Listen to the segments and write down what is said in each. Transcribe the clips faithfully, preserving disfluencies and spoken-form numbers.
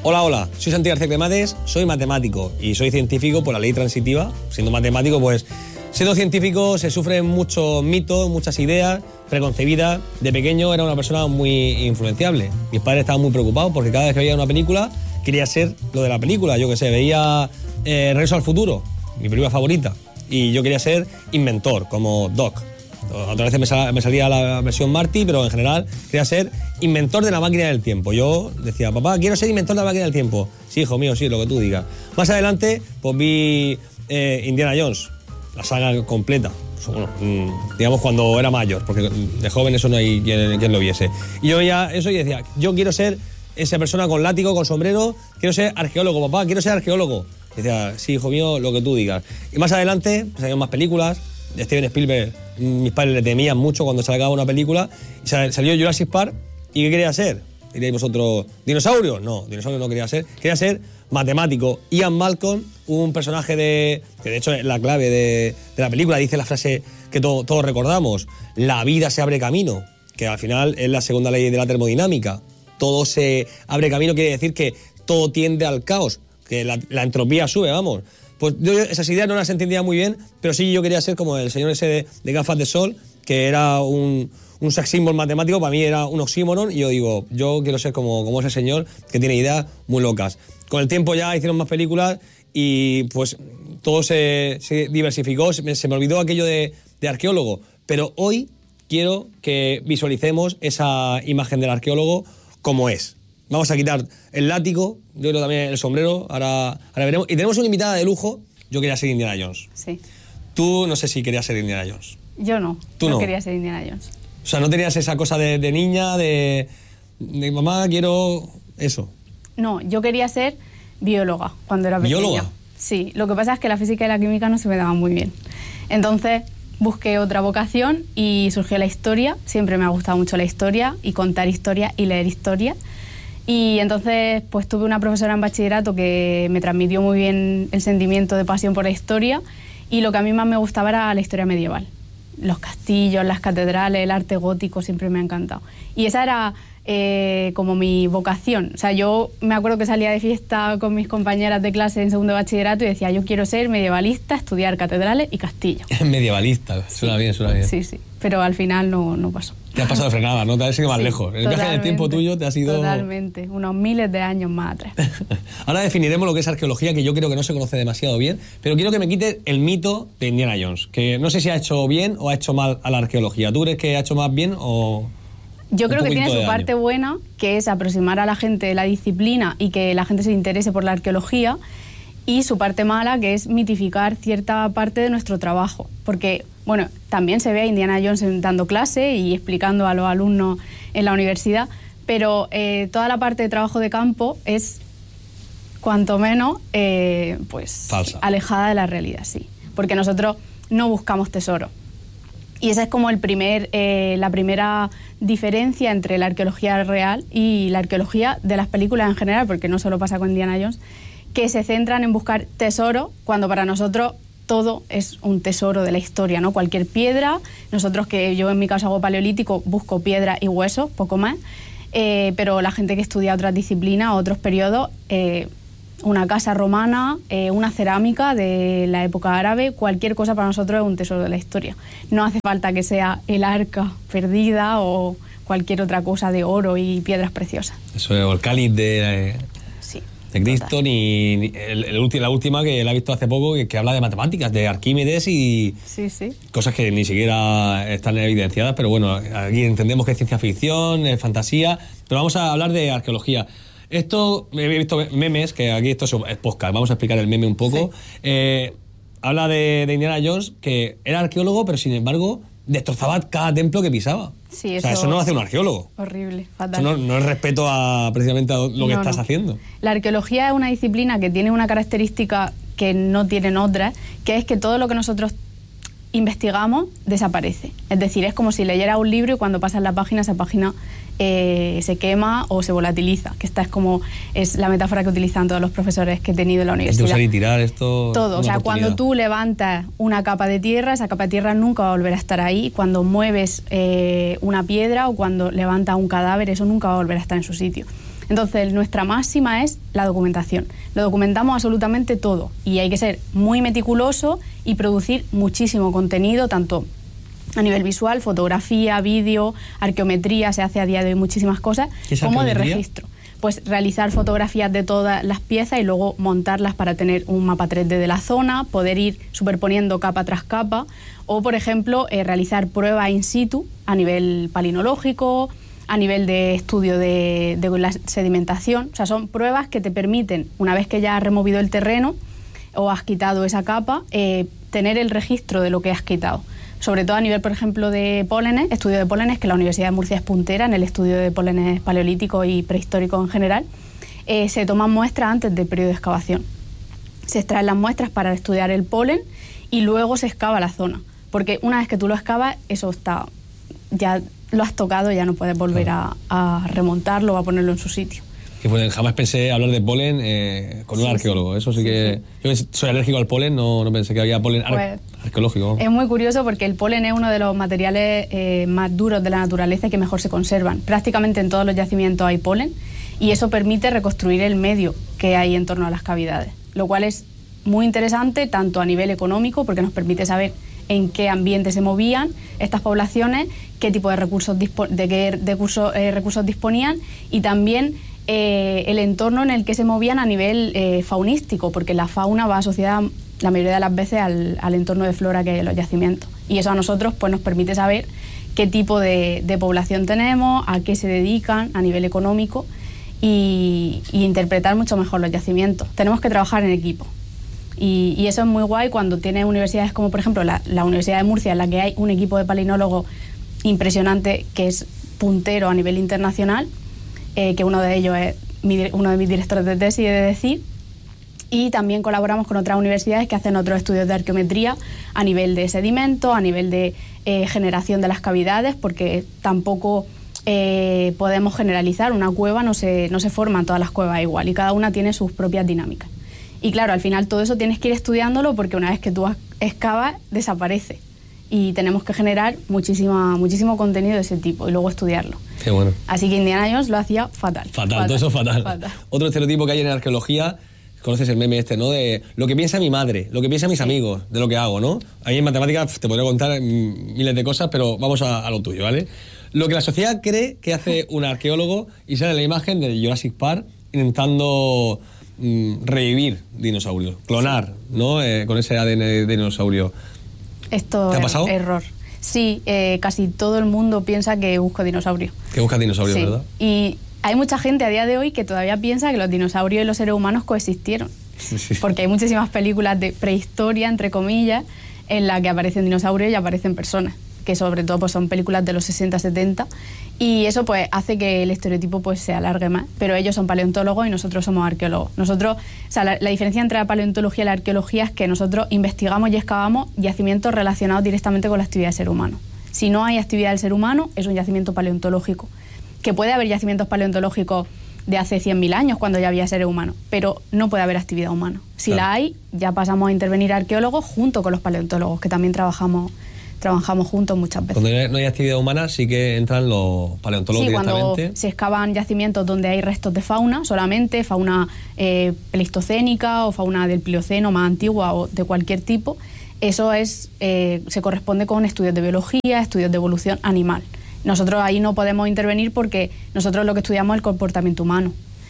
Hola, hola, soy Santi García Cremades, soy matemático y soy científico por la ley transitiva. Siendo matemático, pues, siendo científico se sufren muchos mitos, muchas ideas preconcebidas. De pequeño era una persona muy influenciable. Mis padres estaban muy preocupados porque cada vez que veía una película quería ser lo de la película. Yo qué sé, veía eh, Regreso al futuro, mi película favorita, y yo quería ser inventor, como Doc. Otra vez me, sal, me salía la versión Marty, pero en general quería ser inventor de la máquina del tiempo. Yo decía, papá, quiero ser inventor de la máquina del tiempo. Sí, hijo mío, sí, lo que tú digas. Más adelante, pues vi eh, Indiana Jones, la saga completa. Bueno, digamos cuando era mayor, porque de joven eso no hay quien, quien lo viese. Y yo veía eso y decía, yo quiero ser esa persona con látigo, con sombrero, quiero ser arqueólogo, papá, quiero ser arqueólogo. Y decía, sí, hijo mío, lo que tú digas. Y más adelante, pues, salieron más películas. De Steven Spielberg, mis padres le temían mucho cuando se acababa una película. Y salió Jurassic Park. ¿Y qué quería ser? ¿Diréis vosotros, dinosaurio? No, dinosaurio no quería ser. Quería ser matemático. Ian Malcolm, un personaje de... que de hecho es la clave de, de la película, dice la frase que to, todos recordamos: la vida se abre camino, que al final es la segunda ley de la termodinámica. Todo se abre camino quiere decir que todo tiende al caos, que la, la entropía sube, vamos. Pues yo esas ideas no las entendía muy bien, pero sí yo quería ser como el señor ese de, de gafas de sol, que era un, un sex symbol matemático, para mí era un oxímoron, y yo digo, yo quiero ser como, como ese señor que tiene ideas muy locas. Con el tiempo ya hicieron más películas y pues todo se, se diversificó, se me, se me olvidó aquello de, de arqueólogo, pero hoy quiero que visualicemos esa imagen del arqueólogo como es. Vamos a quitar el látigo, yo creo también el sombrero, ahora, ahora veremos. Y tenemos una invitada de lujo. Yo quería ser Indiana Jones. Sí. Tú no sé si querías ser Indiana Jones. Yo no, ¿Tú no, no quería ser Indiana Jones. O sea, no tenías esa cosa de, de niña, de, de mamá, quiero eso. No, yo quería ser bióloga cuando era pequeña. ¿Bióloga? Sí, lo que pasa es que la física y la química no se me daban muy bien. Entonces busqué otra vocación y surgió la historia. Siempre me ha gustado mucho la historia y contar historia y leer historia. Y entonces pues tuve una profesora en bachillerato que me transmitió muy bien el sentimiento de pasión por la historia, y lo que a mí más me gustaba era la historia medieval. Los castillos, las catedrales, el arte gótico siempre me ha encantado. Y esa era eh, como mi vocación. O sea, yo me acuerdo que salía de fiesta con mis compañeras de clase en segundo de bachillerato y decía, yo quiero ser medievalista, estudiar catedrales y castillos. Medievalista, suena Sí. bien, suena bien. Sí, sí, pero al final no, no pasó. Te has pasado de frenada, ¿no? Te has ido más Sí, lejos. El viaje del tiempo tuyo te ha sido... Totalmente, unos miles de años más atrás. Ahora definiremos lo que es arqueología, que yo creo que no se conoce demasiado bien, pero quiero que me quites el mito de Indiana Jones, que no sé si ha hecho bien o ha hecho mal a la arqueología. ¿Tú crees que ha hecho más bien o...? Yo creo que tiene su parte buena, que es aproximar a la gente la disciplina y que la gente se interese por la arqueología, y su parte mala, que es mitificar cierta parte de nuestro trabajo. Porque, bueno, también se ve a Indiana Jones dando clase y explicando a los alumnos en la universidad, pero eh, toda la parte de trabajo de campo es, cuanto menos, eh, pues falsa, alejada de la realidad, sí. Porque nosotros no buscamos tesoro. Y esa es como el primer, eh, la primera diferencia entre la arqueología real y la arqueología de las películas en general, porque no solo pasa con Indiana Jones, que se centran en buscar tesoro, cuando para nosotros todo es un tesoro de la historia, ¿no? Cualquier piedra, nosotros, que yo en mi caso hago paleolítico, busco piedra y huesos, poco más, eh, pero la gente que estudia otras disciplinas, otros periodos, eh, una casa romana, eh, una cerámica de la época árabe, cualquier cosa para nosotros es un tesoro de la historia. No hace falta que sea el arca perdida o cualquier otra cosa de oro y piedras preciosas. Eso es, o el cáliz de... Eh... Sí. De Cristo, ni, ni el, el, la última que la he visto hace poco, que, que habla de matemáticas, de Arquímedes y sí, sí. cosas que ni siquiera están evidenciadas, pero bueno, aquí entendemos que es ciencia ficción, es fantasía, pero vamos a hablar de arqueología. Esto, he visto memes, que aquí esto es podcast, vamos a explicar el meme un poco. Sí. Eh, habla de, de Indiana Jones, que era arqueólogo, pero sin embargo destrozaba cada templo que pisaba. Sí, o eso, sea, eso no lo hace un arqueólogo. Horrible, fatal. Eso no, no es respeto a precisamente a lo que no, estás no. haciendo. La arqueología es una disciplina que tiene una característica que no tienen otras, que es que todo lo que nosotros investigamos desaparece. Es decir, es como si leyera un libro y cuando pasas la página, esa página eh, se quema o se volatiliza, que esta es como es la metáfora que utilizan todos los profesores que he tenido en la universidad. Usar y tirar esto. Todo, o sea, cuando tú levantas una capa de tierra, esa capa de tierra nunca va a volver a estar ahí. Cuando mueves eh, una piedra o cuando levantas un cadáver, eso nunca va a volver a estar en su sitio. Entonces, nuestra máxima es la documentación. Lo documentamos absolutamente todo y hay que ser muy meticuloso y producir muchísimo contenido, tanto a nivel visual, fotografía, vídeo, arqueometría, se hace a día de hoy muchísimas cosas, como de registro. Pues realizar fotografías de todas las piezas y luego montarlas para tener un mapa tres D de la zona, poder ir superponiendo capa tras capa, o por ejemplo eh, realizar pruebas in situ a nivel palinológico, a nivel de estudio de, de la sedimentación. O sea, son pruebas que te permiten, una vez que ya has removido el terreno o has quitado esa capa, eh, tener el registro de lo que has quitado. Sobre todo a nivel, por ejemplo, de pólenes, estudio de pólenes, que la Universidad de Murcia es puntera en el estudio de pólenes paleolíticos y prehistóricos en general. Eh, se toman muestras antes del periodo de excavación. Se extraen las muestras para estudiar el polen y luego se excava la zona. Porque una vez que tú lo excavas, eso está, ya lo has tocado, ya no puedes volver a, a remontarlo o a ponerlo en su sitio. Y pues jamás pensé hablar de polen eh, con un sí, arqueólogo. Eso sí, sí que... Sí. Yo soy alérgico al polen, no, no pensé que había polen ar pues, arqueológico. Es muy curioso porque el polen es uno de los materiales eh, más duros de la naturaleza y que mejor se conservan. Prácticamente en todos los yacimientos hay polen y eso permite reconstruir el medio que hay en torno a las cavidades, lo cual es muy interesante tanto a nivel económico porque nos permite saber en qué ambiente se movían estas poblaciones, qué tipo de recursos, de qué de curso, eh, recursos disponían y también eh, el entorno en el que se movían a nivel eh, faunístico, porque la fauna va asociada la mayoría de las veces al, al entorno de flora que hay en los yacimientos. Y eso a nosotros pues, nos permite saber qué tipo de, de población tenemos, a qué se dedican a nivel económico y, y interpretar mucho mejor los yacimientos. Tenemos que trabajar en equipo. Y, y eso es muy guay cuando tienes universidades como, por ejemplo, la, la Universidad de Murcia, en la que hay un equipo de palinólogos impresionante que es puntero a nivel internacional, eh, que uno de ellos es mi, uno de mis directores de tesis, he de decir, y también colaboramos con otras universidades que hacen otros estudios de arqueometría a nivel de sedimento, a nivel de eh, generación de las cavidades, porque tampoco eh, podemos generalizar. Una cueva no se, no se forman todas las cuevas igual y cada una tiene sus propias dinámicas. Y claro, al final todo eso tienes que ir estudiándolo porque una vez que tú excavas, desaparece. Y tenemos que generar muchísima, muchísimo contenido de ese tipo y luego estudiarlo. Qué bueno. Así que Indiana Jones lo hacía fatal. Fatal, fatal. Todo eso fatal. fatal. Otro estereotipo que hay en arqueología, conoces el meme este, ¿no? De lo que piensa mi madre, lo que piensan mis sí. amigos, de lo que hago, ¿no? Ahí en matemáticas te podría contar miles de cosas, pero vamos a, a lo tuyo, ¿vale? Lo que la sociedad cree que hace un arqueólogo y sale la imagen de Jurassic Park intentando mm, revivir dinosaurios, clonar, ¿no? Eh, con ese A D N de dinosaurio. Esto ¿Te ha pasado? Es error. Sí, eh, casi todo el mundo piensa que busco dinosaurios. Que buscas dinosaurios, sí. ¿verdad? Y hay mucha gente a día de hoy que todavía piensa que los dinosaurios y los seres humanos coexistieron. Sí, sí. Porque hay muchísimas películas de prehistoria, entre comillas, en las que aparecen dinosaurios y aparecen personas, que sobre todo pues, son películas de los sesenta, setenta, y eso pues hace que el estereotipo pues se alargue más. Pero ellos son paleontólogos y nosotros somos arqueólogos. Nosotros, o sea, la, la diferencia entre la paleontología y la arqueología es que nosotros investigamos y excavamos yacimientos relacionados directamente con la actividad del ser humano. Si no hay actividad del ser humano, es un yacimiento paleontológico. Que puede haber yacimientos paleontológicos de hace cien mil años, cuando ya había seres humanos, pero no puede haber actividad humana. Si claro. la hay, ya pasamos a intervenir arqueólogos junto con los paleontólogos, que también trabajamos trabajamos juntos muchas veces. Cuando no hay actividad humana sí que entran los paleontólogos sí, directamente. Cuando se excavan yacimientos donde hay restos de fauna solamente, fauna eh, pleistocénica o fauna del Plioceno más antigua o de cualquier tipo, eso es eh, se corresponde con estudios de biología, estudios de evolución animal. Nosotros ahí no podemos intervenir porque nosotros lo que estudiamos es el comportamiento humano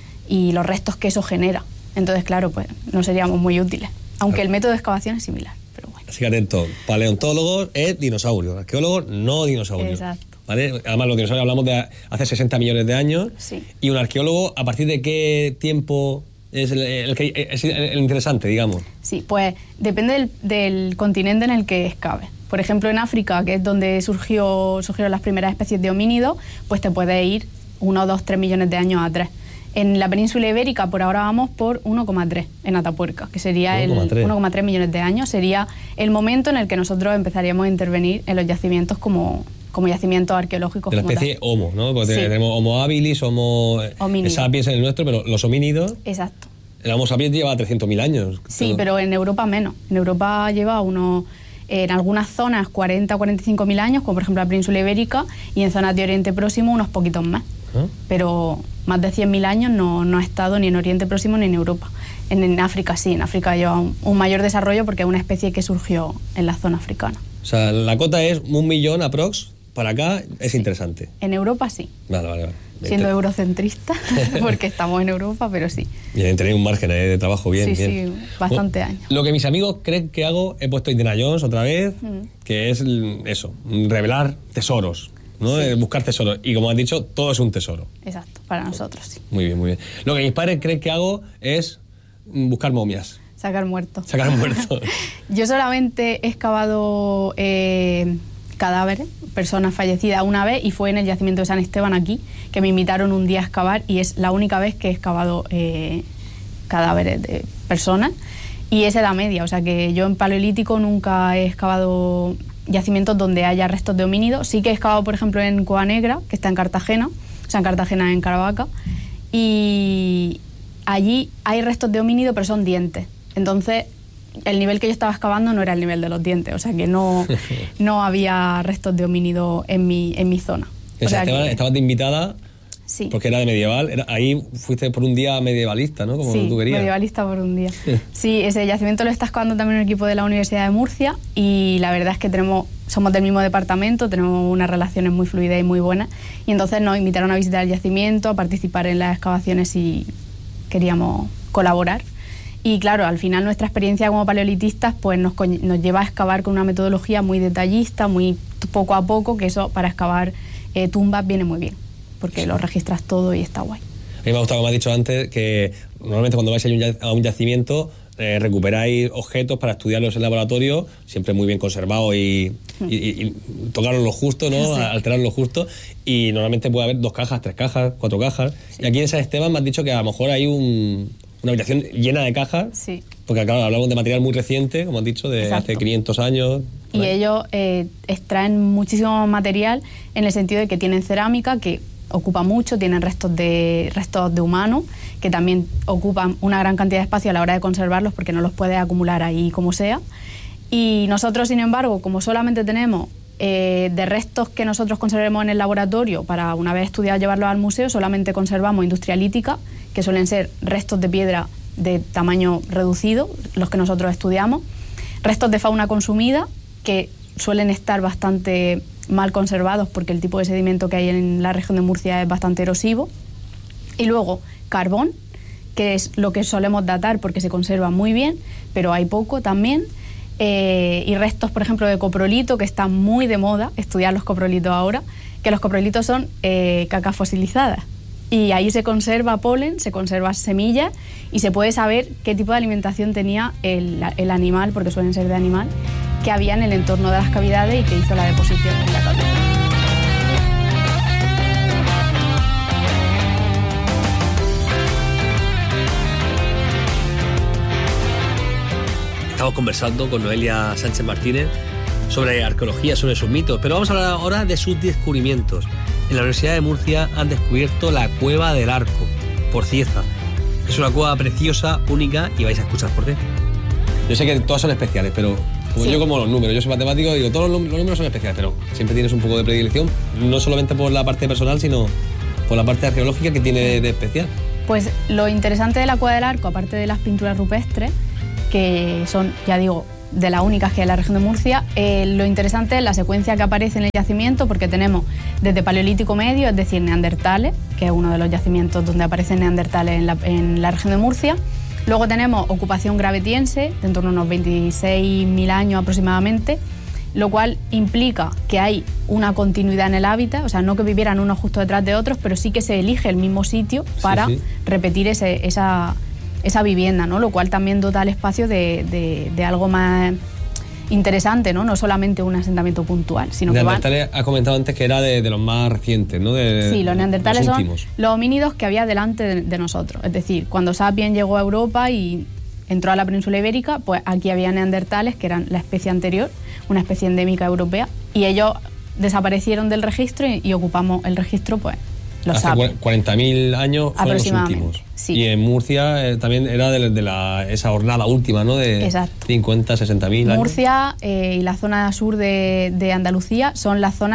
y los restos que eso genera. Entonces, claro, pues no seríamos muy útiles, aunque el método de excavación es similar. Pero bueno. Así que atento, paleontólogos es dinosaurio, arqueólogos no dinosaurio. Exacto. ¿Vale? Además, los dinosaurios hablamos de hace sesenta millones de años. Sí. Y un arqueólogo, ¿a partir de qué tiempo es el, el, el, es el interesante, digamos? Sí, pues depende del, del continente en el que excaves. Por ejemplo, en África, que es donde surgió, surgieron las primeras especies de homínidos, pues te puedes ir uno, dos, tres millones de años atrás. En la península ibérica, por ahora vamos por uno coma tres en Atapuerca, que sería el uno coma tres millones de años. Sería el momento en el que nosotros empezaríamos a intervenir en los yacimientos como, como yacimientos arqueológicos. De la especie tal. Homo, ¿no? Porque sí. tenemos Homo habilis, Homo sapiens en el nuestro, pero los homínidos... Exacto. El Homo sapiens lleva trescientos mil años. Sí, pero... pero en Europa menos. En Europa lleva unos... En algunas zonas cuarenta o cuarenta y cinco mil años, como por ejemplo la península ibérica, y en zonas de Oriente Próximo unos poquitos más. ¿Ah? Pero más de cien mil años no, no ha estado ni en Oriente Próximo ni en Europa. En, en África sí, en África lleva un, un mayor desarrollo porque es una especie que surgió en la zona africana. O sea, la cota es un millón aprox, para acá es sí. interesante. En Europa sí. Vale, vale, vale. Siendo eurocentrista, porque estamos en Europa, pero sí. Bien, tenéis un margen de trabajo bien, sí, bien. Sí, bastante años. Lo que mis amigos creen que hago, he puesto Indiana Jones otra vez, mm. que es eso, revelar tesoros, ¿no? Sí. Buscar tesoros. Y como has dicho, todo es un tesoro. Exacto, para nosotros, sí. Muy bien, muy bien. Lo que mis padres creen que hago es buscar momias. Sacar muertos. Sacar muertos. Yo solamente he excavado eh, cadáveres, personas fallecidas una vez, y fue en el yacimiento de San Esteban aquí, que me invitaron un día a excavar, y es la única vez que he excavado eh, cadáveres de personas, y es edad media, o sea que yo en paleolítico nunca he excavado yacimientos donde haya restos de homínidos. Sí que he excavado, por ejemplo, en Cueva Negra, que está en Cartagena, o sea, en Cartagena, en Caravaca, y allí hay restos de homínido, pero son dientes. Entonces, el nivel que yo estaba excavando no era el nivel de los dientes, o sea que no, no había restos de homínido en mi, en mi zona. O sea, Esteban, que, estabas de invitada, sí. porque era de medieval, era, ahí fuiste por un día medievalista, ¿no? Como sí, tú querías. medievalista por un día. Sí, ese yacimiento lo está excavando también un equipo de la Universidad de Murcia, y la verdad es que tenemos, somos del mismo departamento, tenemos unas relaciones muy fluidas y muy buenas, y entonces nos invitaron a visitar el yacimiento, a participar en las excavaciones y queríamos colaborar. Y claro, al final nuestra experiencia como paleolitistas pues nos, nos lleva a excavar con una metodología muy detallista, muy poco a poco, que eso para excavar eh, tumbas viene muy bien, porque sí. lo registras todo y está guay. A mí me ha gustado, como has dicho antes, que normalmente cuando vais a un yacimiento eh, recuperáis objetos para estudiarlos en laboratorio, siempre muy bien conservados y, mm. y, y, y tocarlos lo justo, ¿no? Sí. Alterarlos lo justo, y normalmente puede haber dos cajas, tres cajas, cuatro cajas. Sí. Y aquí en San Esteban me has dicho que a lo mejor hay un... una habitación llena de cajas, sí. porque claro, hablamos de material muy reciente, como has dicho, de Exacto. hace quinientos años. Y ¿vale? ellos eh, extraen muchísimo material en el sentido de que tienen cerámica, que ocupa mucho, tienen restos de, restos de humanos, que también ocupan una gran cantidad de espacio a la hora de conservarlos, porque no los puedes acumular ahí como sea. Y nosotros, sin embargo, como solamente tenemos eh, de restos que nosotros conservemos en el laboratorio, para una vez estudiado llevarlos al museo, solamente conservamos industria lítica, que suelen ser restos de piedra de tamaño reducido, los que nosotros estudiamos, restos de fauna consumida, que suelen estar bastante mal conservados porque el tipo de sedimento que hay en la región de Murcia es bastante erosivo, y luego carbón, que es lo que solemos datar porque se conserva muy bien, pero hay poco también, eh, y restos, por ejemplo, de coprolito, que está muy de moda estudiar los coprolitos ahora, que los coprolitos son eh, cacas fosilizadas. Y ahí se conserva polen, se conserva semillas, y se puede saber qué tipo de alimentación tenía el, el animal, porque suelen ser de animal, que había en el entorno de las cavidades y que hizo la deposición en la cavidad. Estamos conversando con Noelia Sánchez Martínez sobre arqueología, sobre sus mitos, pero vamos a hablar ahora de sus descubrimientos. En la Universidad de Murcia han descubierto la Cueva del Arco, por Cieza. Es una cueva preciosa, única, y vais a escuchar por qué. Yo sé que todas son especiales, pero como sí. yo como los números, yo soy matemático, digo, todos los números son especiales, pero siempre tienes un poco de predilección, no solamente por la parte personal, sino por la parte arqueológica que tiene de, de especial. Pues lo interesante de la Cueva del Arco, aparte de las pinturas rupestres, que son, ya digo, de las únicas que hay en la región de Murcia, eh, lo interesante es la secuencia que aparece en el yacimiento, porque tenemos desde Paleolítico Medio, es decir, neandertales, que es uno de los yacimientos donde aparecen neandertales en la, en la región de Murcia. Luego tenemos ocupación gravetiense, de en torno a unos veintiséis mil años aproximadamente, lo cual implica que hay una continuidad en el hábitat, o sea, no que vivieran unos justo detrás de otros, pero sí que se elige el mismo sitio para sí, sí. repetir ese, esa... esa vivienda, ¿no? Lo cual también dota al espacio de, de, de algo más interesante, ¿no? No solamente un asentamiento puntual, sino que van... Neandertales, has comentado antes que era de, de los más recientes, ¿no? De, sí, los neandertales los son los homínidos que había delante de, de nosotros. Es decir, cuando Sapiens llegó a Europa y entró a la península ibérica, pues aquí había neandertales, que eran la especie anterior, una especie endémica europea, y ellos desaparecieron del registro y, y ocupamos el registro, pues, los Hace cuarenta mil años fueron los últimos. Sí. Y en Murcia eh, también era de, de la, esa jornada última, ¿no? De Exacto. cincuenta, sesenta mil años. Murcia eh, y la zona sur de, de Andalucía son las zonas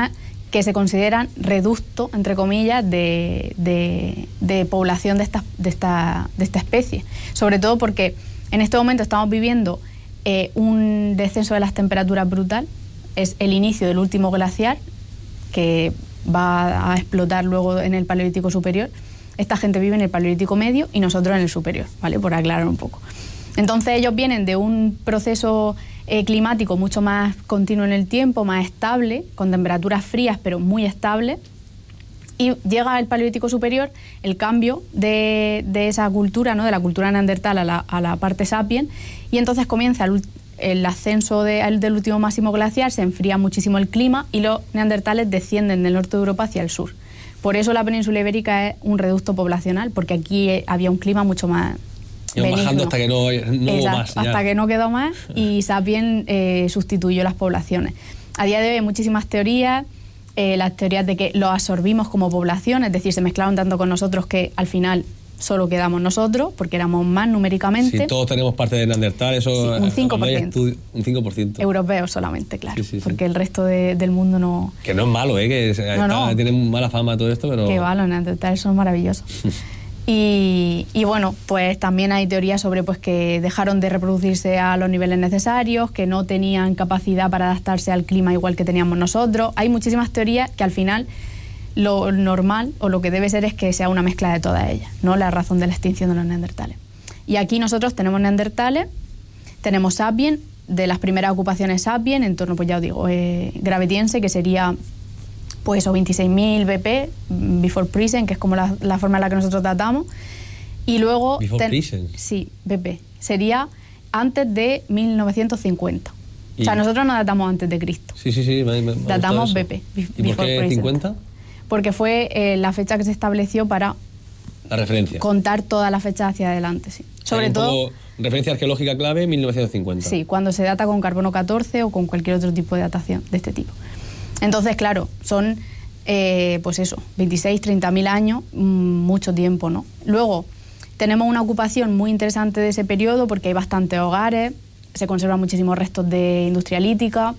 que se consideran reducto, entre comillas, de, de, de población de esta, de, esta, de esta especie. Sobre todo porque en este momento estamos viviendo eh, un descenso de las temperaturas brutal, es el inicio del último glaciar, que va a explotar luego en el Paleolítico superior. Esta gente vive en el Paleolítico medio y nosotros en el superior, ¿vale? Por aclarar un poco. Entonces ellos vienen de un proceso eh, climático mucho más continuo en el tiempo, más estable, con temperaturas frías pero muy estables, y llega el Paleolítico superior, el cambio de, de esa cultura, ¿no? De la cultura neandertal a la, a la parte sapiens, y entonces comienza el, el ascenso de, el, del último máximo glaciar, se enfría muchísimo el clima y los neandertales descienden del norte de Europa hacia el sur. Por eso la península ibérica es un reducto poblacional, porque aquí había un clima mucho más Iban bajando hasta que no, no hubo más. Hasta ya. que no quedó más y Sapiens eh, sustituyó las poblaciones. A día de hoy hay muchísimas teorías, eh, las teorías de que lo absorbimos como población, es decir, se mezclaron tanto con nosotros que al final solo quedamos nosotros, porque éramos más numéricamente. Sí, todos tenemos parte de Neandertal, eso... Sí, un cinco por ciento. Estudio, un cinco por ciento. Europeos solamente, claro, sí, sí, sí. Porque el resto de, del mundo no... Que no es malo, ¿eh? Que no, está, no. tiene mala fama todo esto, pero... Que va, los neandertales son maravillosos. Y, y bueno, pues también hay teorías sobre pues que dejaron de reproducirse a los niveles necesarios, que no tenían capacidad para adaptarse al clima igual que teníamos nosotros. Hay muchísimas teorías que al final lo normal o lo que debe ser es que sea una mezcla de todas ellas, no la razón de la extinción de los neandertales. Y aquí nosotros tenemos neandertales, tenemos sapiens, de las primeras ocupaciones sapiens, en torno, pues ya os digo, eh, gravetiense, que sería pues o veintiséis mil B P, Before Present, que es como la, la forma en la que nosotros datamos. Y luego... Before ten, Present. Sí, B P. Sería antes de mil novecientos cincuenta. Y, o sea, nosotros no datamos antes de Cristo. Sí, sí, sí. Me, me datamos B P. ¿Y por qué cincuenta? Porque fue eh, la fecha que se estableció para... La referencia. Contar todas las fechas hacia adelante, sí. Sobre Hay un todo... poco referencia arqueológica clave, mil novecientos cincuenta. Sí, cuando se data con carbono catorce o con cualquier otro tipo de datación de este tipo. Entonces, claro, son, eh, pues eso, veintiséis, treinta mil años, mmm, mucho tiempo, ¿no? Luego, tenemos una ocupación muy interesante de ese periodo porque hay bastantes hogares, se conservan muchísimos restos de industria lítica.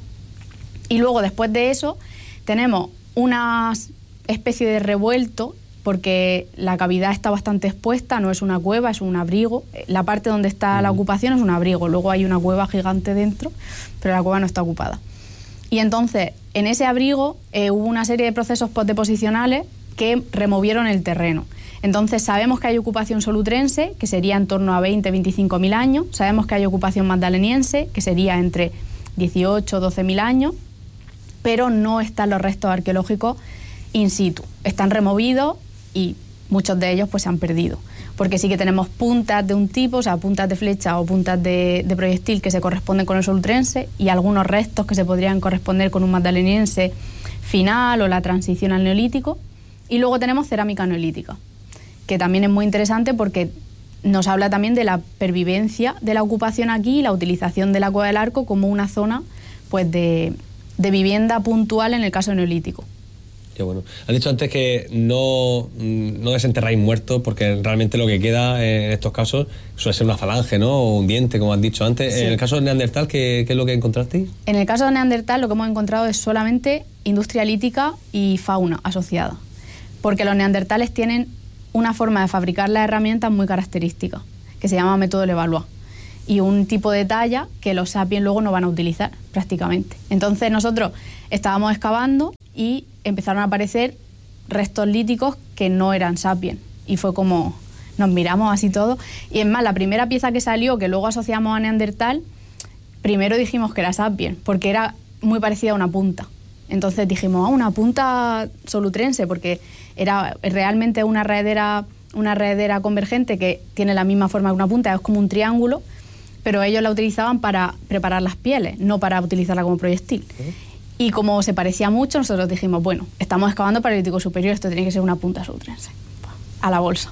Y luego, después de eso, tenemos una especie de revuelto, porque la cavidad está bastante expuesta, no es una cueva, es un abrigo. La parte donde está la ocupación es un abrigo, luego hay una cueva gigante dentro, pero la cueva no está ocupada. Y entonces, en ese abrigo eh, hubo una serie de procesos postdeposicionales que removieron el terreno. Entonces, sabemos que hay ocupación solutrense, que sería en torno a veinte, veinticinco mil años. Sabemos que hay ocupación magdaleniense, que sería entre dieciocho, doce mil años. Pero no están los restos arqueológicos in situ. Están removidos y muchos de ellos pues se han perdido. Porque sí que tenemos puntas de un tipo, o sea, puntas de flecha o puntas de, de proyectil que se corresponden con el solutrense y algunos restos que se podrían corresponder con un magdaleniense final o la transición al neolítico. Y luego tenemos cerámica neolítica, que también es muy interesante porque nos habla también de la pervivencia de la ocupación aquí y la utilización de la Cueva del Arco como una zona pues de, de vivienda puntual en el caso neolítico. Qué bueno. Has dicho antes que no, no desenterráis muertos porque realmente lo que queda en estos casos suele ser una falange, ¿no? O un diente, como has dicho antes. Sí. En el caso de Neandertal, ¿qué, ¿qué es lo que encontrasteis? En el caso de Neandertal lo que hemos encontrado es solamente industria lítica y fauna asociada. Porque los neandertales tienen una forma de fabricar las herramientas muy característica, que se llama método Levallois. Y un tipo de talla que los sapiens luego no van a utilizar prácticamente. Entonces nosotros estábamos excavando y empezaron a aparecer restos líticos que no eran sapiens. Y fue como, nos miramos así todo. Y es más, la primera pieza que salió, que luego asociamos a Neandertal, primero dijimos que era sapiens, porque era muy parecida a una punta. Entonces dijimos, ah, una punta solutrense, porque era realmente una raedera, una raedera convergente que tiene la misma forma que una punta, es como un triángulo, pero ellos la utilizaban para preparar las pieles, no para utilizarla como proyectil. ¿Sí? Y como se parecía mucho, nosotros dijimos, bueno, estamos excavando Paleolítico superior, esto tiene que ser una punta solutrense, a la bolsa.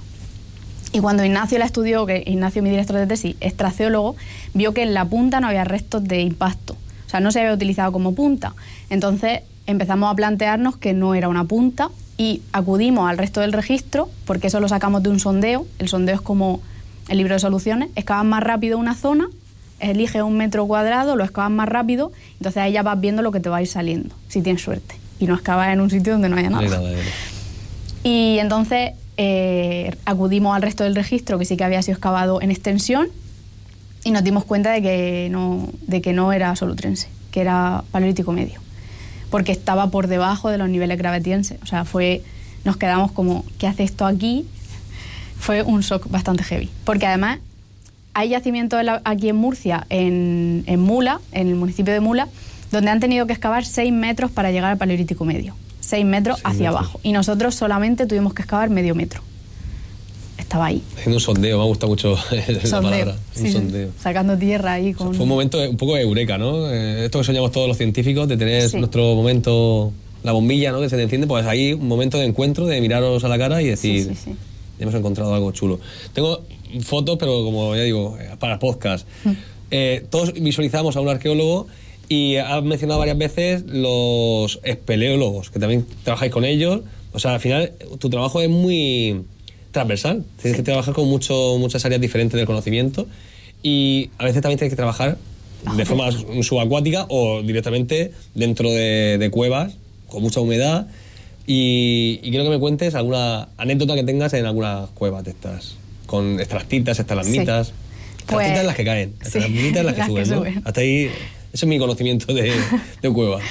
Y cuando Ignacio la estudió, que Ignacio, mi director de tesis, es traceólogo, vio que en la punta no había restos de impacto, o sea, no se había utilizado como punta. Entonces empezamos a plantearnos que no era una punta y acudimos al resto del registro, porque eso lo sacamos de un sondeo. El sondeo es como el libro de soluciones, excavan más rápido una zona, elige un metro cuadrado, lo excavan más rápido, entonces ahí ya vas viendo lo que te va a ir saliendo, si tienes suerte. y no excavar en un sitio donde no haya nada. No hay nada, ¿eh? Y entonces eh, acudimos al resto del registro, que sí que había sido excavado en extensión, y nos dimos cuenta de que no, de que no era solutrense, que era paleolítico medio, porque estaba por debajo de los niveles gravetienses. O sea, fue, nos quedamos como, ¿qué hace esto aquí? Fue un shock bastante heavy, porque además hay yacimientos aquí en Murcia, en, en Mula, en el municipio de Mula, donde han tenido que excavar seis metros para llegar al paleolítico medio, seis metros seis hacia metros. abajo, y nosotros solamente tuvimos que excavar medio metro. Estaba ahí. Haciendo un sondeo, me ha gustado mucho la Sondeo, palabra. Un sí, sondeo. sacando tierra ahí con... Fue un momento un poco eureka, ¿no? Eh, esto que soñamos todos los científicos, de tener Sí. nuestro momento, la bombilla, ¿no? Que se te enciende, pues ahí un momento de encuentro, de miraros a la cara y decir, Sí, sí, sí. hemos encontrado algo chulo. Tengo fotos, pero como ya digo, eh, para podcast. Mm. Eh, todos visualizamos a un arqueólogo y has mencionado varias veces los espeleólogos, que también trabajáis con ellos. O sea, al final tu trabajo es muy transversal. Tienes Sí. que trabajar con mucho, muchas áreas diferentes del conocimiento y a veces también tienes que trabajar de forma subacuática o directamente dentro de, de cuevas con mucha humedad. Y, y quiero que me cuentes alguna anécdota que tengas en algunas cuevas de estas, con extractitas, estalagmitas. Sí. Extractitas Pues, las que caen, sí, estalagmitas las que las que suben, ¿no? suben. Hasta ahí, ese es mi conocimiento de, de cuevas.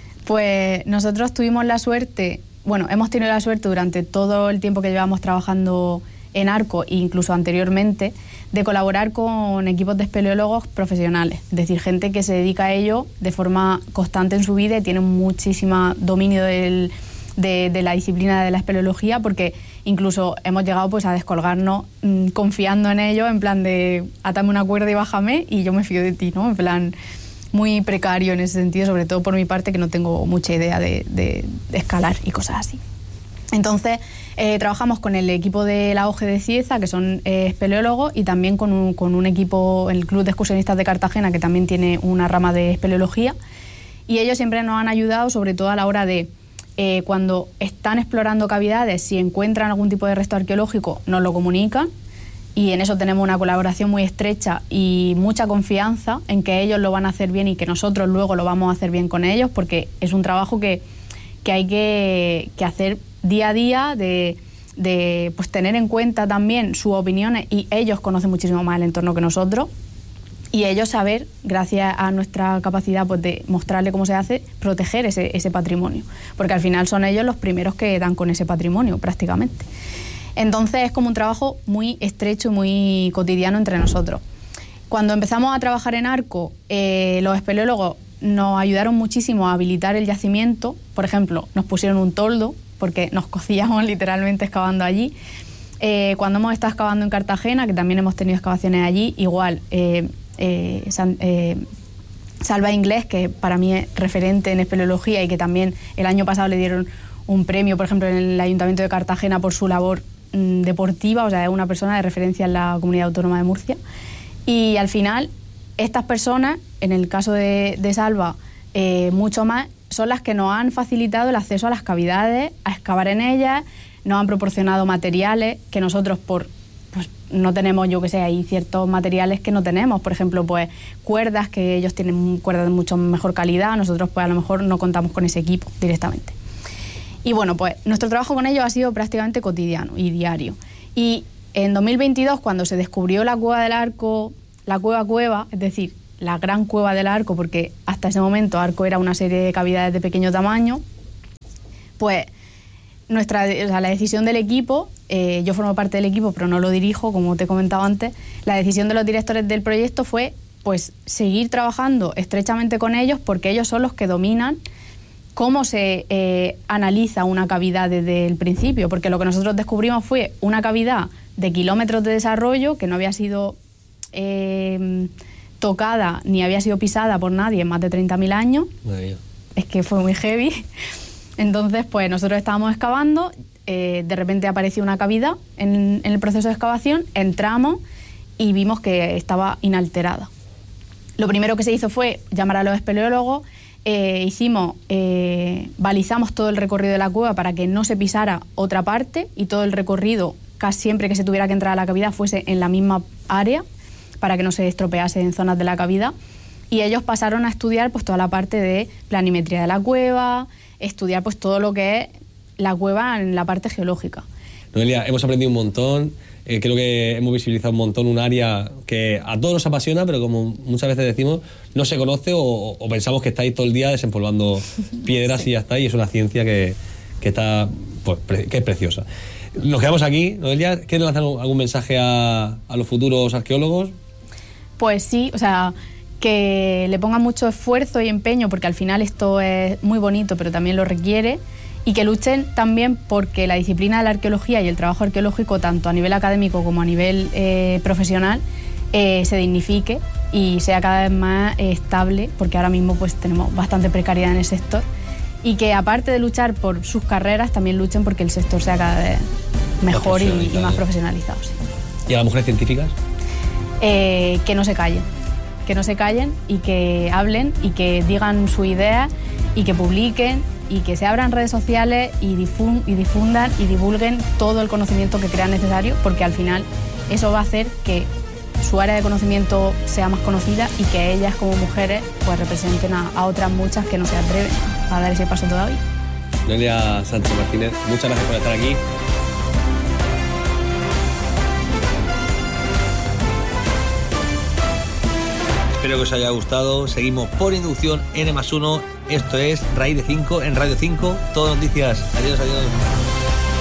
Pues nosotros tuvimos la suerte, bueno, hemos tenido la suerte durante todo el tiempo que llevamos trabajando en Arco e incluso anteriormente, de colaborar con equipos de espeleólogos profesionales, es decir, gente que se dedica a ello de forma constante en su vida y tiene muchísimo dominio del, de, de la disciplina de la espeleología, porque incluso hemos llegado pues a descolgarnos mmm, confiando en ellos, en plan de atame una cuerda y bájame y yo me fío de ti, ¿no? En plan muy precario en ese sentido, sobre todo por mi parte, que no tengo mucha idea de, de, de escalar y cosas así. Entonces, eh, trabajamos con el equipo de la O G de Cieza, que son eh, espeleólogos, y también con un, con un equipo, el Club de Excursionistas de Cartagena, que también tiene una rama de espeleología, y ellos siempre nos han ayudado, sobre todo a la hora de, eh, cuando están explorando cavidades, si encuentran algún tipo de resto arqueológico, nos lo comunican, y en eso tenemos una colaboración muy estrecha y mucha confianza en que ellos lo van a hacer bien y que nosotros luego lo vamos a hacer bien con ellos, porque es un trabajo que, que hay que, que hacer día a día, de, de pues, tener en cuenta también sus opiniones, y ellos conocen muchísimo más el entorno que nosotros, y ellos saber, gracias a nuestra capacidad pues, de mostrarle cómo se hace, proteger ese, ese patrimonio, porque al final son ellos los primeros que dan con ese patrimonio prácticamente. Entonces es como un trabajo muy estrecho y muy cotidiano entre nosotros. Cuando empezamos a trabajar en Arco, eh, los espeleólogos nos ayudaron muchísimo a habilitar el yacimiento. Por ejemplo, nos pusieron un toldo, porque nos cocíamos literalmente excavando allí. Eh, cuando hemos estado excavando en Cartagena, que también hemos tenido excavaciones allí, igual, eh, eh, San, eh, Salva Inglés, que para mí es referente en espeleología y que también el año pasado le dieron un premio, por ejemplo, en el Ayuntamiento de Cartagena por su labor deportiva, o sea, es una persona de referencia en la Comunidad Autónoma de Murcia. Y al final, estas personas, en el caso de, de Salva, eh, mucho más, son las que nos han facilitado el acceso a las cavidades, a excavar en ellas, nos han proporcionado materiales que nosotros por pues no tenemos, yo que sé, hay ciertos materiales que no tenemos, por ejemplo, pues cuerdas, que ellos tienen cuerdas de mucho mejor calidad, nosotros pues a lo mejor no contamos con ese equipo directamente. Y bueno, pues nuestro trabajo con ellos ha sido prácticamente cotidiano y diario. Y en dos mil veintidós, cuando se descubrió la Cueva del Arco, la Cueva Cueva, es decir, la gran Cueva del Arco, porque hasta ese momento Arco era una serie de cavidades de pequeño tamaño, pues nuestra, o sea, la decisión del equipo, eh, yo formo parte del equipo, pero no lo dirijo, como te he comentado antes, la decisión de los directores del proyecto fue pues seguir trabajando estrechamente con ellos, porque ellos son los que dominan cómo se eh, analiza una cavidad desde el principio, porque lo que nosotros descubrimos fue una cavidad de kilómetros de desarrollo que no había sido eh, tocada ni había sido pisada por nadie en más de treinta mil años. María. Es que fue muy heavy. Entonces, pues nosotros estábamos excavando, eh, de repente apareció una cavidad en, en el proceso de excavación, entramos y vimos que estaba inalterada. Lo primero que se hizo fue llamar a los espeleólogos. Eh, hicimos, eh, balizamos todo el recorrido de la cueva para que no se pisara otra parte, y todo el recorrido, casi siempre que se tuviera que entrar a la cavidad, fuese en la misma área para que no se estropease en zonas de la cavidad. Y ellos pasaron a estudiar pues toda la parte de planimetría de la cueva, estudiar pues todo lo que es la cueva en la parte geológica. Noelia, hemos aprendido un montón, eh, creo que hemos visibilizado un montón un área que a todos nos apasiona, pero como muchas veces decimos, no se conoce o, o pensamos que estáis todo el día desempolvando piedras sí. y ya está, y es una ciencia que, que, está, pues, pre, que es preciosa. Nos quedamos aquí. Noelia, ¿quieres lanzar algún mensaje a, a los futuros arqueólogos? Pues sí, o sea, que le pongan mucho esfuerzo y empeño, porque al final esto es muy bonito, pero también lo requiere, y que luchen también porque la disciplina de la arqueología y el trabajo arqueológico, tanto a nivel académico como a nivel eh, profesional, eh, se dignifique y sea cada vez más eh, estable, porque ahora mismo pues tenemos bastante precariedad en el sector, y que aparte de luchar por sus carreras, también luchen porque el sector sea cada vez mejor y, y más profesionalizado. Sí. ¿Y a las mujeres científicas? Eh, que no se callen, que no se callen y que hablen y que digan su idea y que publiquen y que se abran redes sociales y, difun y difundan y divulguen todo el conocimiento que crean necesario, porque al final eso va a hacer que su área de conocimiento sea más conocida y que ellas como mujeres pues representen a, a otras muchas que no se atreven a dar ese paso todavía. Noelia Sánchez Martínez, muchas gracias por estar aquí. Espero que os haya gustado. Seguimos por inducción N más uno. Esto es Raíz de cinco en Radio cinco. Todo noticias. Adiós, adiós.